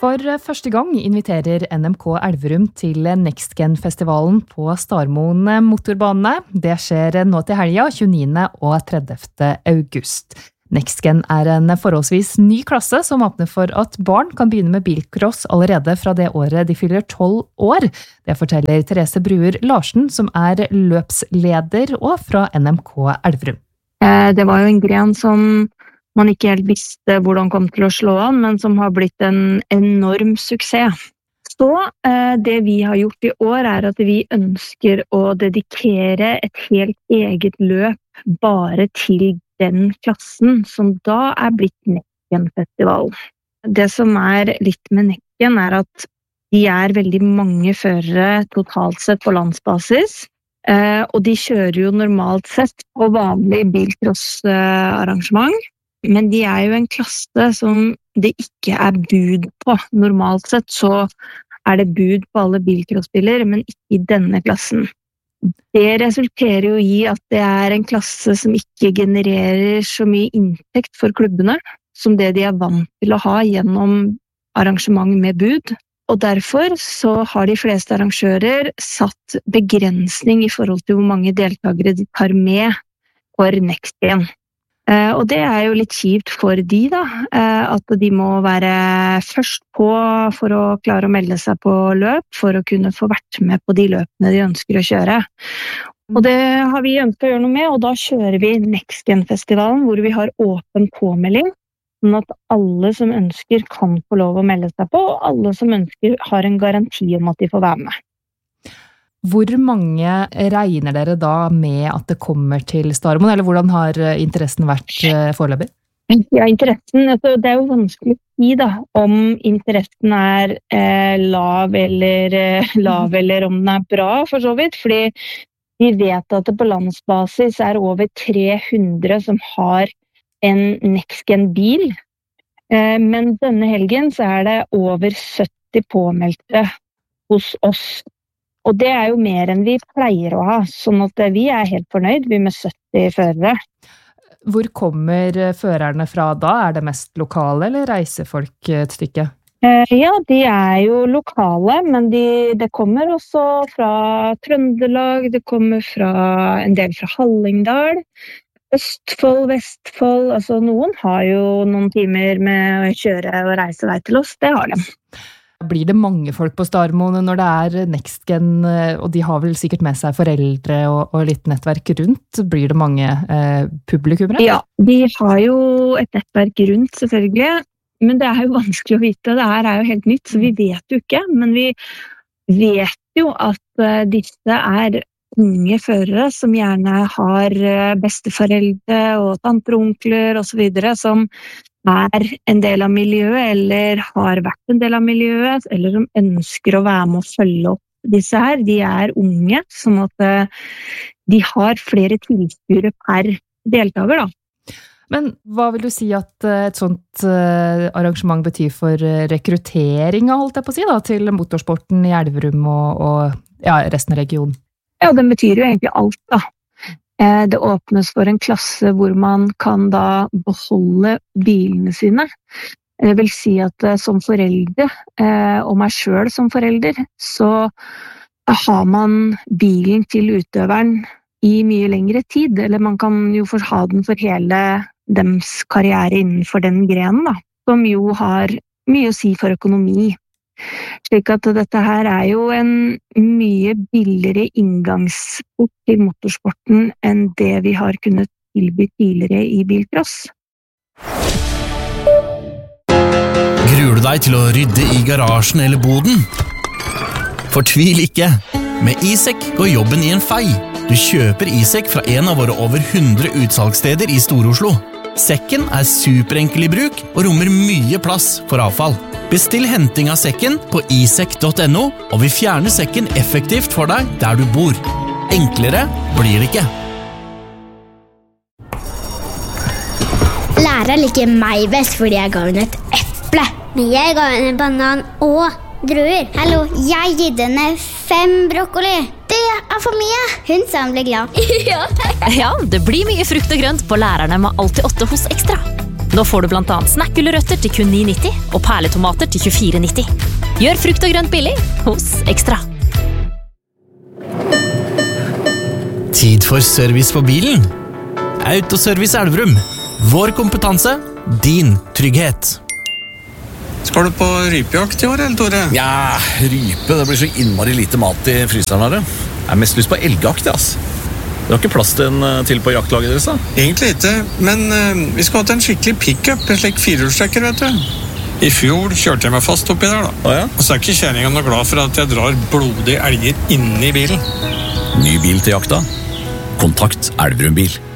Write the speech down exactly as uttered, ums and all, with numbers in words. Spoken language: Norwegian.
For første gang inviterer N M K Elverum til NextGen-festivalen på Starmoen motorbane. Det skjer nå til helga, tjueniende og tredivte august. NextGen er en forholdsvis ny klasse som åpner for at barn kan begynne med bilcross allerede fra det året de fyller tolv år. Det forteller Therese Bruer Larsen, som er løpsleder og fra N M K Elverum. Det var jo en gren som man ikke helt visste hvordan kom til å slå an, men som har blitt en enorm suksess. Så eh, det vi har gjort i år er at vi ønsker å dedikere et helt eget løp bare til den klassen som da er blitt NextGen-festival. Det som er litt med NextGen er at de er veldig mange førere totalt sett på landsbasis, eh, og de kjører jo normalt sett på vanlig bilcross-arrangement. Men de er jo en klasse som det ikke er bud på. Normalt sett så er det bud på alle bilcrossbiler, men ikke i denne klassen. Det resulterer jo i at det er en klasse som ikke genererer så mye inntekt for klubbene, som det de er vant til å ha gjennom arrangement med bud. Og derfor så har de fleste arrangører satt begrensning i forhold til hvor mange deltakere de tar med for NextGen. Uh, og det er jo litt kjipt for de da, uh, at de må være først på for å klare å melde seg på løp, for å kunne få vært med på de løpene de ønsker å kjøre. Og det har vi ønsket å gjøre noe med, og da kjører vi NextGen-festivalen, hvor vi har åpen påmelding, sånn at alle som ønsker kan få lov å melde seg på, og alle som ønsker har en garanti om at de får være med. Hvor mange regner dere da med at det kommer til Starmoen, eller hvordan har interessen vært foreløpig? Ja, interessen, altså, det er jo vanskelig å si da, om interessen er eh, lav eller eh, lav, eller om den er bra, for så vidt, fordi vi vet at det på landsbasis er over tre hundre som har en NextGen-bil, eh, men denne helgen så er det over sytti påmeldte hos oss. Og det er jo mer enn vi pleier å ha, sånn at vi er helt fornøyd, vi med sytti førere. Hvor kommer førerne fra da? Er det mest lokale, eller reiser folk et stykke? Eh, ja, de er jo lokale, men de, det kommer også fra Trøndelag, det kommer fra en del fra Hallingdal, Østfold, Vestfold, altså noen har jo noen timer med å kjøre og reise vei til oss, det har de. Blir det mange folk på Starmoen når det er NextGen, og de har vel sikkert med seg foreldre og, og litt nettverk rundt? Blir det mange eh, publikummere? Ja, de har jo et nettverk rundt selvfølgelig, men det er jo vanskelig å vite. Det her er jo helt nytt, så vi vet jo ikke. Men vi vet jo at uh, disse er unge førere som gjerne har uh, besteforeldre og tanter og onkler og så videre, som er en del av miljøet, eller har vært en del av miljøet, eller som ønsker å være med å følge opp disse her. De er unge, sånn at de har flere tilskuere per deltaker da. Men hva vil du si at et sånt arrangement betyr for rekruttering, holdt jeg på å si, da, til motorsporten i Elverum og, og ja, resten av regionen? Ja, den betyr jo egentlig alt da. Det åpnes for en klasse hvor man kan da beholde bilene sine. Det vil si at som foreldre, og meg selv som forelder, så har man bilen til utøveren i mye lengre tid, eller man kan jo ha den for hele deres karriere innenfor den grenen, da, som jo har mye å si for økonomi. Slik at dette her er jo en mye billigere inngangsport til motorsporten enn det vi har kunnet tilby tidligere i bilcross. Gruer du deg til å rydde i garasjen eller boden? Fortvil ikke! Med iSek går jobben i en fei. Du kjøper iSek fra en av våre over hundre utsalgssteder i Stor-Oslo. Sekken er superenkel i bruk og rommer mye plass for avfall. Bestill henting av sekken på isek punktum no, og vi fjerner sekken effektivt for deg der du bor. Enklere blir det ikke. Læreren liker meg best fordi jeg ga henne et eple. Men jeg ga henne en banan og druer. Hallo, jeg gitt henne fem brokkoli. Det er for mye. Hun sa hun ble glad. Ja, det blir mye frukt og grønt på lærerne med alltid åtte hos Ekstra. Nå får du blant annet snackgullerøtter til kun ni nitti og perletomater til tjuefire nitti. Gjør frukt og grønt billig hos Ekstra. Tid for service på bilen. Autoservice Elverum. Vår kompetanse, din trygghet. Skal du på rypejakt i år, eller Tore? Ja, rype, det blir så innmari lite mat i fryseren her. Jeg har mest lyst på elgjakt, ass. Det har ikke plass til en til på jaktlaget deres, da? Egentlig ikke, men uh, vi skal ha til en skikkelig pick-up, en slik firehjulstrekker, vet du. I fjor kjørte jeg meg fast oppi der, da. Å, ja? Og så er ikke kjæringen noe glad for at jeg drar blodige elger inn i bilen. Ny bil til jakta? Kontakt Elverum Bil.